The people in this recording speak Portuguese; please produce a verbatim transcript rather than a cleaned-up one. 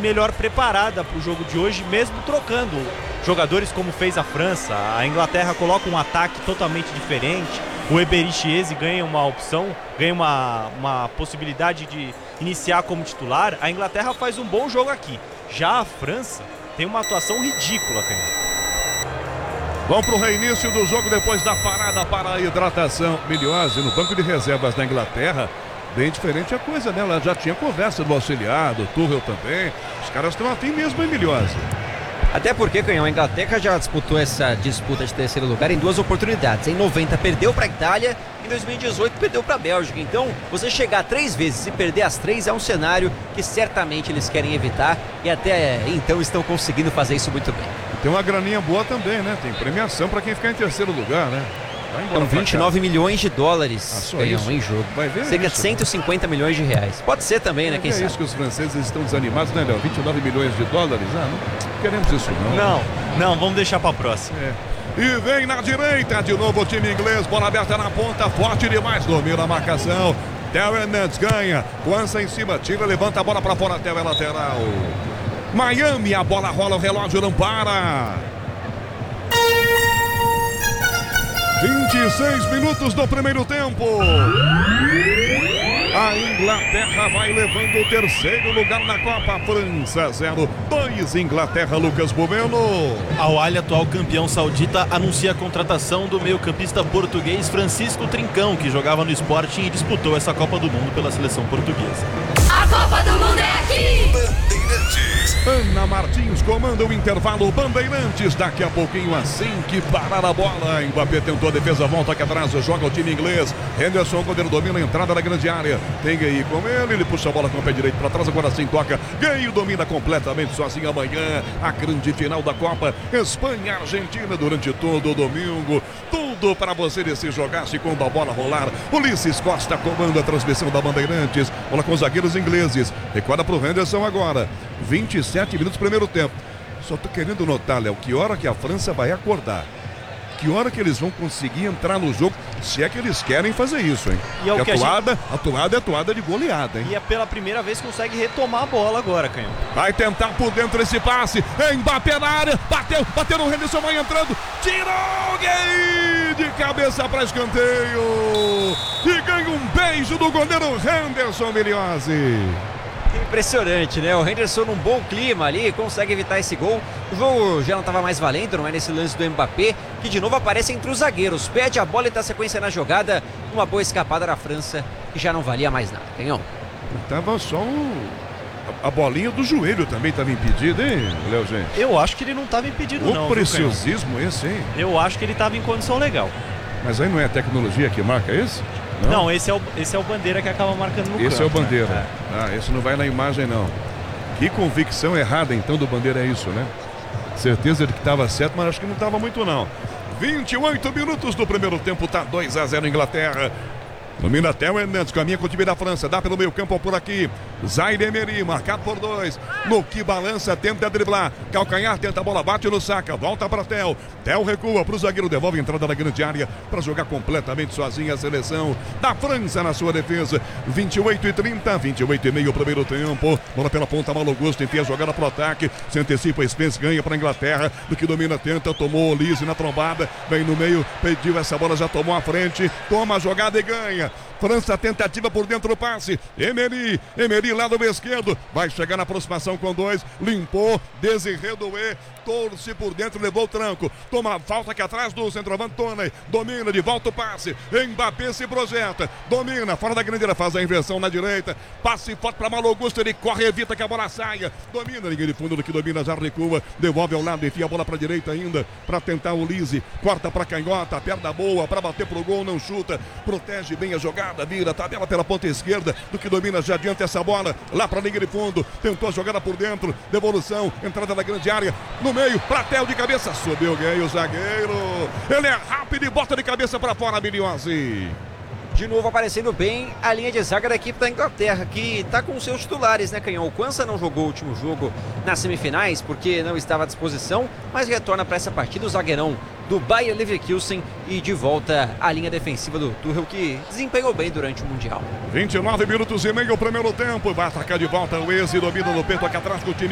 melhor preparada para o jogo de hoje, mesmo trocando jogadores como fez a França. A Inglaterra coloca um ataque totalmente diferente. O Ebery Chiese ganha uma opção, ganha uma, uma possibilidade de iniciar como titular. A Inglaterra faz um bom jogo aqui. Já a França tem uma atuação ridícula, cara. Vamos para o reinício do jogo depois da parada para a hidratação. Miliose no banco de reservas da Inglaterra. Bem diferente a coisa, né? Ela já tinha conversa do auxiliar, do Tuchel também. Os caras estão assim mesmo em Miliose. Até porque, Canhão, a Inglaterra já disputou essa disputa de terceiro lugar em duas oportunidades. Em noventa perdeu para a Itália, em dois mil e dezoito perdeu para a Bélgica. Então, você chegar três vezes e perder as três é um cenário que certamente eles querem evitar e até então estão conseguindo fazer isso muito bem. Tem uma graninha boa também, né? Tem premiação para quem ficar em terceiro lugar, né? São vinte e nove milhões de dólares, ah, Canhão, em jogo. Vai ver cerca isso, de cento e cinquenta milhões de reais. Pode ser também, né? Quem é sabe? É isso que os franceses estão desanimados, né, Léo? vinte e nove milhões de dólares? Ah, não queremos isso, não. Não, não, vamos deixar para a próxima. É. E vem na direita, de novo o time inglês, bola aberta na ponta, forte demais, domina a marcação. Theo Hernandes ganha, lança em cima, tira, levanta a bola para fora, Theo é lateral. Miami, a bola rola, o relógio não para. vinte e seis minutos do primeiro tempo. A Inglaterra vai levando o terceiro lugar na Copa. França zero, dois Inglaterra, Lucas Boveno. Al Ahly, atual campeão saudita, anuncia a contratação do meio-campista português Francisco Trincão, que jogava no Sporting e disputou essa Copa do Mundo pela seleção portuguesa. A Copa do Mundo é aqui! Bandeirantes. Ana Martins comanda o intervalo. Bandeirantes, daqui a pouquinho, assim que parar a bola. Mbappé tentou a defesa, volta aqui atrás, joga o time inglês. Henderson, quando ele domina a entrada na grande área. Tem Gay com ele, ele puxa a bola com o pé direito para trás, agora sim toca. Gay domina completamente sozinho amanhã. A grande final da Copa. Espanha, Argentina durante todo o domingo. Tudo para você se jogasse quando a bola rolar. Ulisses Costa comanda a transmissão da Bandeirantes. Bola com os zagueiros ingleses. Recorda para o Henderson agora. vinte e sete minutos primeiro tempo. Só tô querendo notar, Léo, que hora que a França vai acordar. Que hora que eles vão conseguir entrar no jogo, se é que eles querem fazer isso, hein? E é o a, que a atuada, gente... a atuada é atuada de goleada, hein? E é pela primeira vez que consegue retomar a bola agora, Canhão. Vai tentar por dentro esse passe. Mbappé na área, bateu, bateu no Henderson, vai entrando. Tirou, Gay de cabeça para escanteio. E ganha um beijo do goleiro Henderson Miliose. Impressionante, né? O Henderson num bom clima ali, consegue evitar esse gol. O jogo já não estava mais valendo, não é nesse lance do Mbappé, que de novo aparece entre os zagueiros. Pede a bola e dá sequência na jogada. Uma boa escapada da França, que já não valia mais nada. Canhão. Tava só um... A bolinha do joelho também estava impedida, hein, Léo, gente? Eu acho que ele não estava impedido, o não. O preciosismo esse, hein? Eu acho que ele estava em condição legal. Mas aí não é a tecnologia que marca isso? Não, não esse, é o, esse é o Bandeira que acaba marcando no esse campo. Esse é o Bandeira. Né? Ah, esse não vai na imagem, não. Que convicção errada, então, do Bandeira é isso, né? Certeza de que estava certo, mas acho que não estava muito, não. vinte e oito minutos do primeiro tempo, tá dois a zero Inglaterra. Domina até o Hernandes, caminha com o time da França, dá pelo meio campo por aqui. Zaire Emery, marcado por dois. No que balança, tenta driblar. Calcanhar, tenta a bola, bate no saca, volta para Theo. Theo recua para o zagueiro, devolve a entrada na grande área para jogar completamente sozinha a seleção da França na sua defesa. vinte e oito e trinta, vinte e oito e meio o primeiro tempo. Bola pela ponta, Malo Augusto, tem a jogada pro ataque. Se antecipa, Spence ganha para a Inglaterra. Do que domina, tenta, tomou o Lise na trombada. Vem no meio, pediu essa bola, já tomou a frente. Toma a jogada e ganha. França, tentativa por dentro do passe. Emery, Emery lado esquerdo. Vai chegar na aproximação com dois. Limpou, Desiré Doué. Torce por dentro, levou o tranco. Toma a falta aqui atrás do centroavante Toney. Domina, de volta o passe. Mbappé se projeta. Domina, fora da grande área, faz a inversão na direita. Passe forte para Malo Augusto. Ele corre, evita que a bola saia. Domina, linha de fundo do que domina, já recua. Devolve ao lado, enfia a bola para a direita ainda. Para tentar o Lise. Corta para canhota, perna boa. Para bater pro gol, não chuta. Protege bem a jogada. Vira, tabela pela ponta esquerda. Do que domina, já adianta essa bola. Lá para a linha de fundo. Tentou a jogada por dentro. Devolução, entrada na grande área. No meio, para Theo de cabeça, subiu o zagueiro, ele é rápido e bota de cabeça para fora, Miliose. De novo aparecendo bem a linha de zaga da equipe da Inglaterra, que está com seus titulares, né, Canhão? O Quansah não jogou o último jogo nas semifinais, porque não estava à disposição, mas retorna para essa partida o zagueirão do Bayer Leverkusen e de volta à linha defensiva do Tuchel, que desempenhou bem durante o Mundial. vinte e nove minutos e meio o primeiro tempo, vai atacar de volta o Eze, domina no peito aqui atrás com o time